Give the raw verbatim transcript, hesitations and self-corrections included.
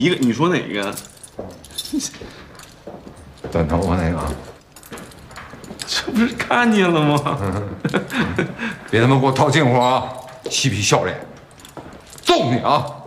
一个，你说哪个？ 短头发那个。 这不是看见了吗？ 别他妈给我套近乎啊！嬉皮笑脸，揍你啊！